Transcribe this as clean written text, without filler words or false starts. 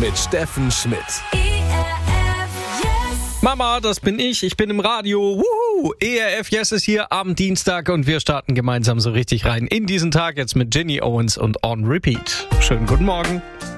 mit Steffen Schmidt. Mama, das bin ich. Ich bin im Radio. Wuhu! ERF Yes ist hier am Dienstag und wir starten gemeinsam so richtig rein in diesen Tag jetzt mit Jenny Owens und On Repeat. Schönen guten Morgen.